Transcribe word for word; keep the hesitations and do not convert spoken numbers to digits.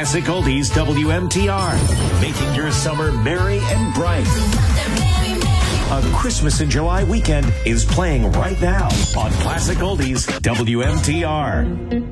Classic Oldies W M T R, making your summer merry and bright. A Christmas in July weekend is playing right now on Classic Oldies W M T R.